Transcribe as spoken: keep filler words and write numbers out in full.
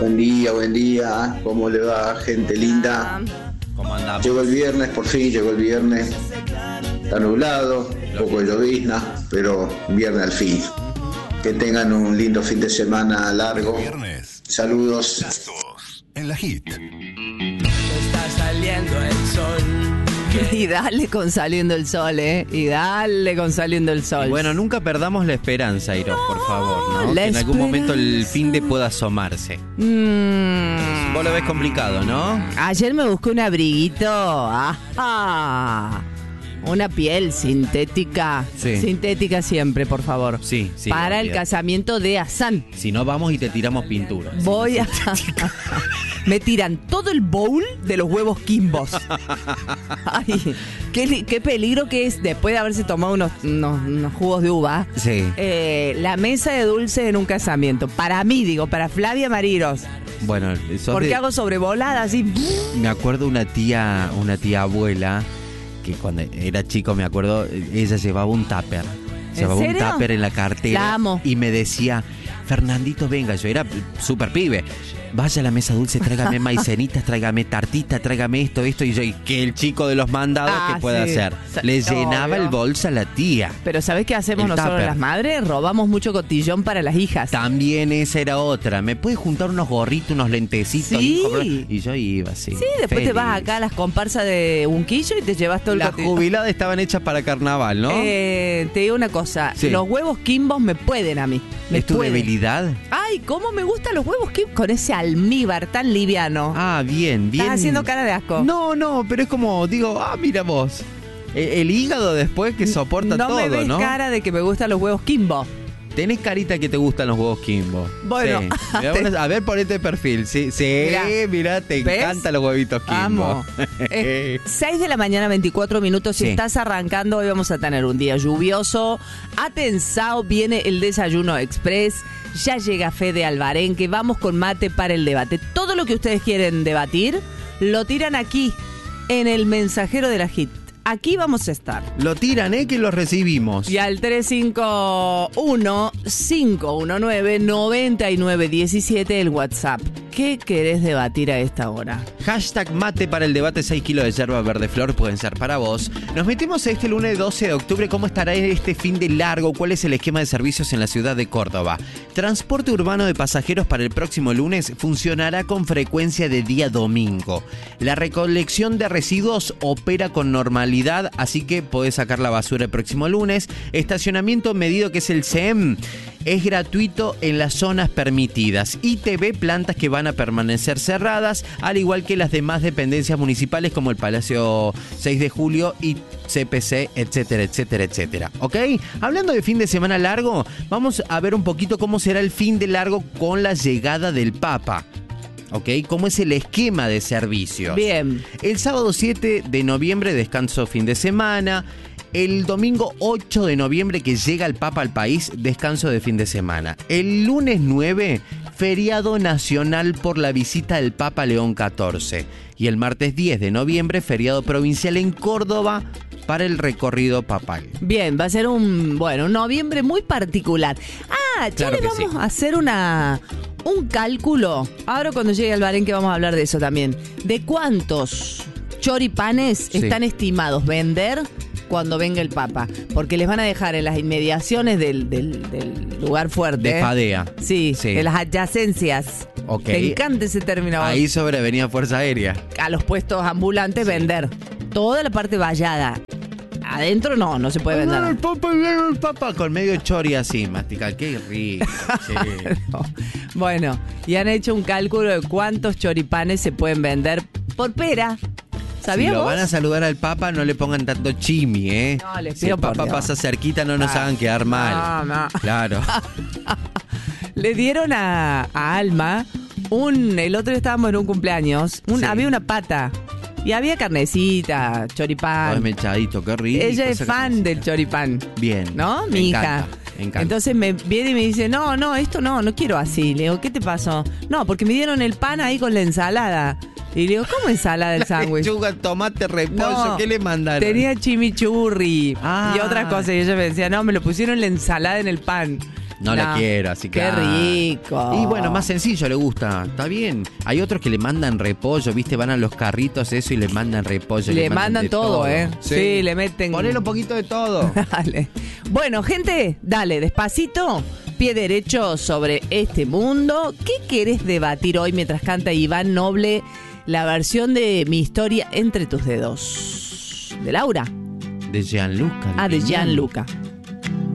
Buen día, buen día. ¿Cómo le va, gente linda? ¿Cómo andamos? Llegó el viernes, por fin llegó el viernes. Está nublado, un poco de llovizna, pero viernes al fin. Que tengan un lindo fin de semana largo. Viernes. Saludos. En la hit. Está saliendo el sol. Y dale con saliendo el sol, ¿eh? Y dale con saliendo el sol. Bueno, nunca perdamos la esperanza, Iros, por favor, ¿no? La Que en algún momento el esperanza. fin de pueda asomarse. Mm. Vos lo ves complicado, ¿no? Ayer me busqué un abriguito. Ajá. Una piel sintética. Sí. Sintética siempre, por favor. Sí, sí. Para el olvídate. casamiento de Hassan. Si no, vamos y te tiramos pintura. Voy a... Me tiran todo el bowl de los huevos Kimbos. Ay, qué, li- qué peligro que es, después de haberse tomado unos, unos, unos jugos de uva, Sí. eh, la mesa de dulces en un casamiento. Para mí, digo, para Flavia Mariros. Bueno, sos Porque de- hago sobrevolada así. me acuerdo una tía, una tía abuela, que cuando era chico, me acuerdo, ella llevaba un tupper. Llevaba un serio? tupper en la cartera. La amo. Y me decía, Fernandito, venga, yo era súper pibe. Vaya a la mesa dulce, tráigame maicenitas, tráigame tartitas, tráigame esto, esto. Y yo, y que el chico de los mandados, Ah, ¿qué puede sí. hacer? Sa- Le llenaba obvio. el bolso a la tía. Pero ¿sabés qué hacemos El nosotros tupper. las madres? Robamos mucho cotillón para las hijas. También esa era otra. ¿Me puedes juntar unos gorritos, unos lentecitos? Sí. hijo? Y yo iba así. Sí, después te vas feliz. acá a las comparsas de Unquillo y te llevas todo el Las cotillón. jubiladas estaban hechas para carnaval, ¿no? Eh, te digo una cosa, Sí. los huevos Kimbos me pueden a mí. Me ¿Es tu pueden. debilidad? Ay, cómo me gustan los huevos Kimbos con ese almíbar tan liviano. Ah, bien, bien. Estás haciendo cara de asco. No, no, pero es como, digo, ah, mira vos. El, el hígado después que soporta no todo, me ves ¿no? cara de que me gustan los huevos Kimbo. Tenés carita que te gustan los huevos Kimbo. Bueno. Sí. Mirá, bueno, a ver, ponete de perfil. Sí, sí, Mirá. mira, te ¿Ves? encantan los huevitos Kimbo. Amo. Eh, seis de la mañana, veinticuatro minutos. Si Sí. estás arrancando, hoy vamos a tener un día lluvioso. Atensao, viene el desayuno express. Ya llega Fede Alvarenque. Vamos con mate para el debate. Todo lo que ustedes quieren debatir, lo tiran aquí, en el mensajero de la Hit. Aquí vamos a estar. Lo tiran, ¿eh? Que lo recibimos. Y al tres cinco uno, cinco uno nueve, nueve nueve uno siete el WhatsApp. ¿Qué querés debatir a esta hora? Hashtag mate para el debate, seis kilos de yerba verde flor pueden ser para vos. Nos metemos este lunes doce de octubre. ¿Cómo estará este fin de largo? ¿Cuál es el esquema de servicios en la ciudad de Córdoba? Transporte urbano de pasajeros para el próximo lunes funcionará con frecuencia de día domingo. La recolección de residuos opera con normalidad, así que podés sacar la basura el próximo lunes. Estacionamiento medido, que es el C E M, es gratuito en las zonas permitidas. I T V, plantas que van a permanecer cerradas, al igual que las demás dependencias municipales como el Palacio seis de julio y C P C, etcétera, etcétera, etcétera. ¿Ok? Hablando de fin de semana largo, vamos a ver un poquito cómo será el fin de largo con la llegada del Papa. ¿Ok? ¿Cómo es el esquema de servicios? Bien. El sábado siete de noviembre, descanso fin de semana. El domingo ocho de noviembre, que llega el Papa al país, descanso de fin de semana. El lunes nueve, feriado nacional por la visita del Papa León catorce. Y el martes diez de noviembre, feriado provincial en Córdoba para el recorrido papal. Bien, va a ser un, bueno, un noviembre muy particular. Ah, ya Claro le que vamos sí. a hacer una un cálculo. Ahora cuando llegue Alvarenque vamos a hablar de eso también. De cuántos choripanes Sí. están estimados vender cuando venga el Papa. Porque les van a dejar en las inmediaciones del, del, del lugar fuerte. De Fadea. Sí, Sí. en las adyacencias. Ok. Me encanta ese término. Ahí sobre Avenida Fuerza Aérea. A los puestos ambulantes vender. Toda la parte vallada. Adentro no, no se puede vender. El Papa, el Papa, con medio chori así, masticar. Qué rico. Sí. No. Bueno, y han hecho un cálculo de cuántos choripanes se pueden vender por pera. Si ¿Sabías lo vos? van a saludar al Papa, no le pongan tanto chimi, ¿eh? No, les si pido el por Papa Dios. pasa cerquita, no nos Ah. hagan quedar mal. No, no. Claro. Le dieron a, a Alma un... El otro día estábamos en un cumpleaños. Un, Sí. Había una pata. Y había carnecita, choripán. Ay, mechadito, qué rico. Ella es esa fan carnecita. del choripán. Bien. ¿No? Me Mi encanta, hija. me encanta. Entonces me viene y me dice, no, no, esto no, no quiero así. Le digo, ¿qué te pasó? No, porque me dieron el pan ahí con la ensalada. Y le digo, ¿cómo ensalada del sándwich? Lechuga, tomate, repollo, No, ¿qué le mandaron? tenía chimichurri Ah. y otras cosas. Y ella me decía, no, me lo pusieron la ensalada en el pan. No la No, quiero, así que... qué ah. rico. Y bueno, más sencillo le gusta, está bien. Hay otros que le mandan repollo, ¿viste? Van a los carritos eso y le mandan repollo. Le mandan de todo, ¿eh? Sí, le meten... Ponele un poquito de todo. Dale. Bueno, gente, dale, despacito, pie derecho sobre este mundo. ¿Qué querés debatir hoy mientras canta Iván Noble la versión de Mi historia entre tus dedos? ¿De Laura? De Gianluca. Ah, de Piñón. Gianluca.